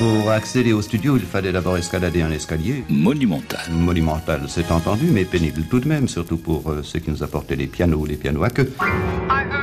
Pour accéder au studio, il fallait d'abord escalader un escalier. Monumental. Monumental, c'est entendu, mais pénible tout de même, surtout pour ceux qui nous apportaient les pianos à queue.